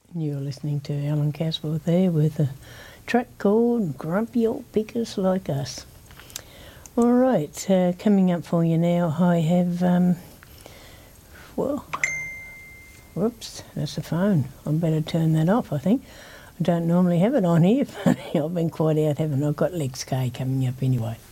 You're listening to Alan Caswell there with a track called Grumpy Old Pickers Like Us. All right, coming up for you now, I have, whoops, that's the phone. I better turn that off, I think. I don't normally have it on here, but I've been quite out, haven't I? I've got Lex K coming up anyway.